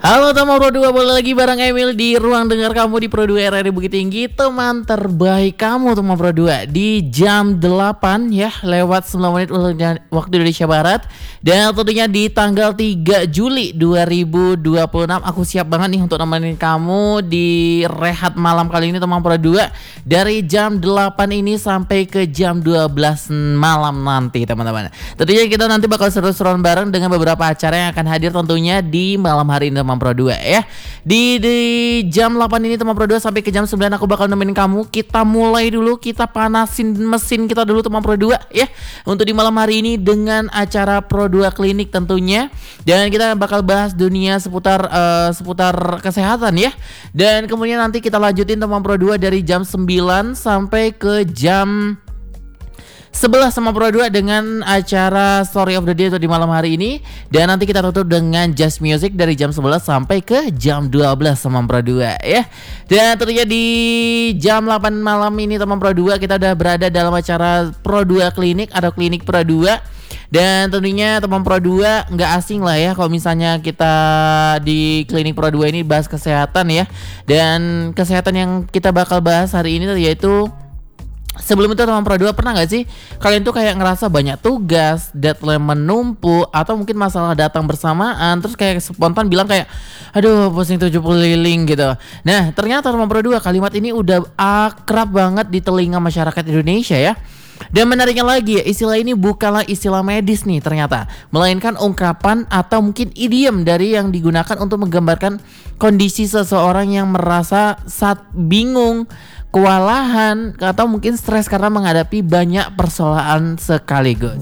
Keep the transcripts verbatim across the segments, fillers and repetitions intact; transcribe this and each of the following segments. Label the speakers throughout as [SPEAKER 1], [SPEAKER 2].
[SPEAKER 1] Halo teman Pro dua, boleh lagi bareng Emil di ruang dengar kamu di Pro dua R R Bukit Tinggi. Teman terbaik kamu teman Pro dua di jam delapan ya, lewat sembilan menit waktu Indonesia Barat. Dan tentunya di tanggal tiga Juli dua ribu dua puluh enam aku siap banget nih untuk nemenin kamu di rehat malam kali ini teman Pro dua. Dari jam delapan ini sampai ke jam dua belas malam nanti teman-teman. Tentunya kita nanti bakal seru-seruan bareng dengan beberapa acara yang akan hadir tentunya di malam hari ini teman Pro dua ya. Di, di jam delapan ini teman Pro dua sampai ke jam sembilan aku bakal nemenin kamu. Kita mulai dulu, kita panasin mesin kita dulu teman Pro dua ya. Untuk di malam hari ini dengan acara Pro dua Klinik tentunya. Dan kita bakal bahas dunia seputar uh, seputar kesehatan ya. Dan kemudian nanti kita lanjutin teman Pro dua dari jam sembilan sampai ke jam sebelas sama Pro dua dengan acara Story of the Day untuk di malam hari ini. Dan nanti kita tutup dengan Just Music dari jam sebelas sampai ke jam dua belas sama Pro dua ya. Dan tentunya di jam delapan malam ini teman Pro dua kita udah berada dalam acara Pro dua Klinik atau Klinik Pro dua. Dan tentunya teman Pro dua nggak asing lah ya kalau misalnya kita di Klinik Pro dua ini bahas kesehatan ya. Dan kesehatan yang kita bakal bahas hari ini yaitu, sebelum itu teman Pro dua pernah gak sih kalian tuh kayak ngerasa banyak tugas, deadline menumpuk, atau mungkin masalah datang bersamaan, terus kayak spontan bilang kayak aduh pusing tujuh keliling gitu. Nah ternyata teman Pro dua kalimat ini udah akrab banget di telinga masyarakat Indonesia ya. Dan menariknya lagi ya, istilah ini bukanlah istilah medis nih ternyata, melainkan ungkapan atau mungkin idiom dari yang digunakan untuk menggambarkan kondisi seseorang yang merasa saat bingung, kewalahan, atau mungkin stres karena menghadapi banyak persoalan sekaligus.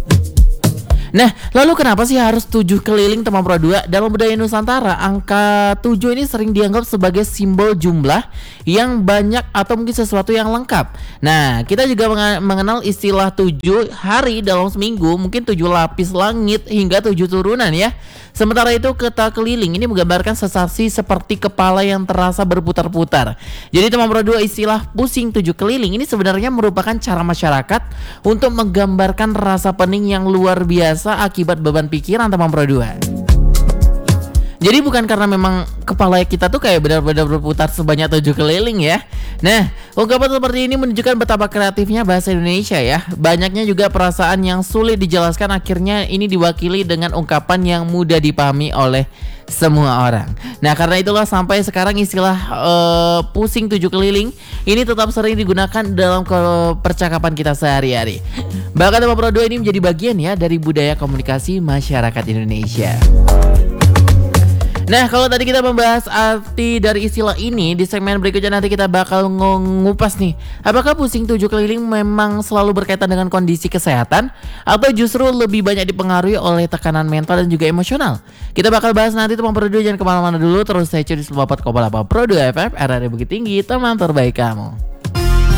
[SPEAKER 1] Nah, lalu kenapa sih harus tujuh keliling teman Pro dua? Dalam budaya Nusantara, angka tujuh ini sering dianggap sebagai simbol jumlah yang banyak atau mungkin sesuatu yang lengkap. Nah, kita juga mengenal istilah tujuh hari dalam seminggu, mungkin tujuh lapis langit hingga tujuh turunan ya. Sementara itu kata keliling ini menggambarkan sensasi seperti kepala yang terasa berputar-putar. Jadi teman Pro dua, istilah pusing tujuh keliling ini sebenarnya merupakan cara masyarakat untuk menggambarkan rasa pening yang luar biasa akibat beban pikiran teman Pro dua. Jadi bukan karena memang kepala kita tuh kayak benar-benar berputar sebanyak tujuh keliling ya. Nah, ungkapan seperti ini menunjukkan betapa kreatifnya bahasa Indonesia ya. Banyaknya juga perasaan yang sulit dijelaskan, akhirnya ini diwakili dengan ungkapan yang mudah dipahami oleh semua orang. Nah karena itulah sampai sekarang istilah uh, pusing tujuh keliling ini tetap sering digunakan dalam percakapan kita sehari-hari. Bahkan teman Pro dua ini menjadi bagian ya dari budaya komunikasi masyarakat Indonesia. Nah kalau tadi kita membahas arti dari istilah ini, di segmen berikutnya nanti kita bakal ngupas nih, apakah pusing tujuh keliling memang selalu berkaitan dengan kondisi kesehatan atau justru lebih banyak dipengaruhi oleh tekanan mental dan juga emosional. Kita bakal bahas nanti teman Pro dua, jangan kemana-mana dulu, terus stay tune di sembilan puluh empat koma delapan Pro dua F M R R Bukit Tinggi, teman terbaik kamu.